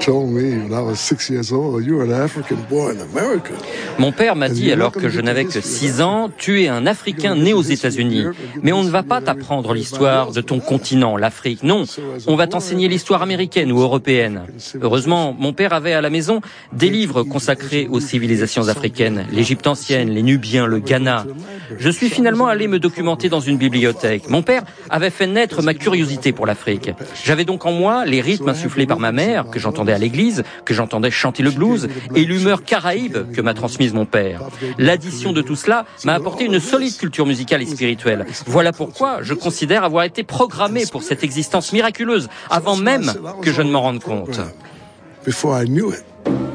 Mon père m'a dit alors que je n'avais que 6 ans, tu es un Africain né aux États-Unis. Mais on ne va pas t'apprendre l'histoire de ton continent, l'Afrique. Non, on va t'enseigner l'histoire américaine ou européenne. Heureusement, mon père avait à la maison des livres consacrés aux civilisations africaines, l'Égypte ancienne, les Nubiens, le Ghana. Je suis finalement allé me documenter dans une bibliothèque. Mon père avait fait naître ma curiosité pour l'Afrique. J'avais donc en moi les rythmes insufflés par ma mère, que j'entendais à l'église, que j'entendais chanter le blues, et l'humeur caraïbe que m'a transmise mon père. L'addition de tout cela m'a apporté une solide culture musicale et spirituelle. Voilà pourquoi je considère avoir été programmé pour cette existence miraculeuse, avant même que je ne m'en rende compte.